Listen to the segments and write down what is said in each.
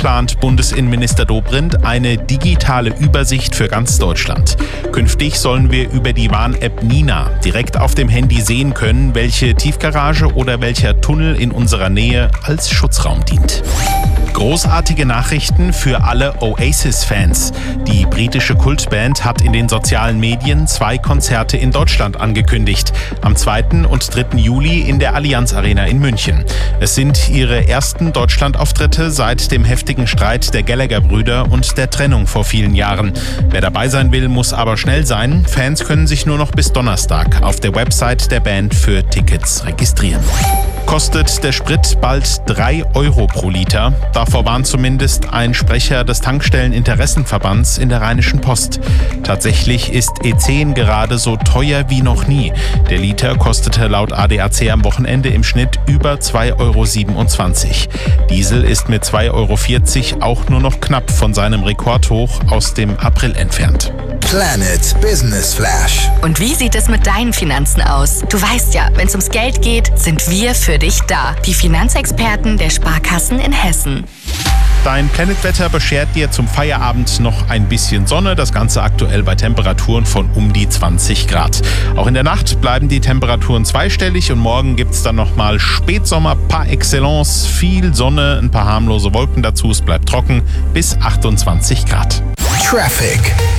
plant Bundesinnenminister Dobrindt eine digitale Übersicht für ganz Deutschland. Künftig sollen wir über die Warn-App Nina direkt auf dem Handy sehen können, welche Tiefgarage oder welcher Tunnel in unserer Nähe als Schutzraum dient. Großartige Nachrichten für alle Oasis-Fans. Die britische Kultband hat in den sozialen Medien 2 Konzerte in Deutschland angekündigt. Am 2. und 3. Juli in der Allianz Arena in München. Es sind ihre ersten Deutschlandauftritte seit dem heftigen Streit der Gallagher-Brüder und der Trennung vor vielen Jahren. Wer dabei sein will, muss aber schnell sein. Fans können sich nur noch bis Donnerstag auf der Website der Band für Tickets registrieren. Kostet der Sprit bald 3 Euro pro Liter. Davor warnt zumindest ein Sprecher des Tankstelleninteressenverbands in der Rheinischen Post. Tatsächlich ist E10 gerade so teuer wie noch nie. Der Liter kostete laut ADAC am Wochenende im Schnitt über 2,27 Euro. Diesel ist mit 2,40 Euro auch nur noch knapp von seinem Rekordhoch aus dem April entfernt. Planet Business Flash. Und wie sieht es mit deinen Finanzen aus? Du weißt ja, wenn es ums Geld geht, sind wir für dich da. Die Finanzexperten der Sparkassen in Hessen. Dein Planetwetter beschert dir zum Feierabend noch ein bisschen Sonne. Das Ganze aktuell bei Temperaturen von um die 20 Grad. Auch in der Nacht bleiben die Temperaturen zweistellig und morgen gibt es dann nochmal Spätsommer par excellence. Viel Sonne, ein paar harmlose Wolken dazu. Es bleibt trocken bis 28 Grad. Traffic.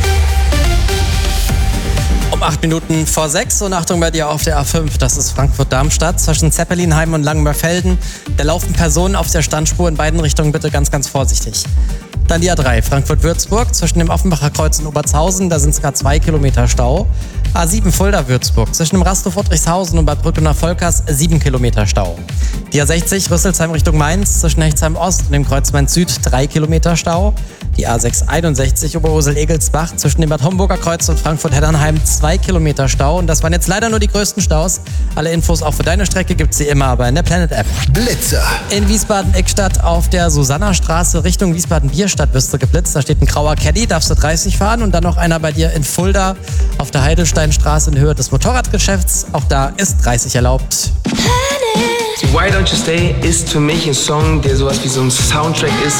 Um 8 Minuten vor 6 und Achtung bei dir auf der A5, das ist Frankfurt-Darmstadt, zwischen Zeppelinheim und Langenmörfelden. Da laufen Personen auf der Standspur in beiden Richtungen, bitte ganz, ganz vorsichtig. Dann die A3, Frankfurt-Würzburg, zwischen dem Offenbacher Kreuz und Obertshausen, da sind es gerade 2 Kilometer Stau. A7 Fulda-Würzburg, zwischen dem Rasthof Friedrichshausen und Bad Brücke nach Volkers 7 Kilometer Stau. Die A60 Rüsselsheim Richtung Mainz, zwischen Hechtsheim Ost und dem Kreuz Mainz Süd 3 Kilometer Stau. Die A661 Oberursel-Egelsbach, zwischen dem Bad Homburger Kreuz und Frankfurt-Heddernheim 2 Kilometer Stau. Und das waren jetzt leider nur die größten Staus. Alle Infos auch für deine Strecke gibt es wie immer aber in der Planet-App. Blitzer. In Wiesbaden-Eckstadt auf der Susanna-Straße Richtung Wiesbaden-Bierstadt wirst du geblitzt. Da steht ein grauer Caddy, darfst du 30 fahren. Und dann noch einer bei dir in Fulda auf der Heidelsteinstraße in Höhe des Motorradgeschäfts. Auch da ist 30 erlaubt. Why Don't You Stay ist für mich ein Song, der sowas wie so ein Soundtrack ist.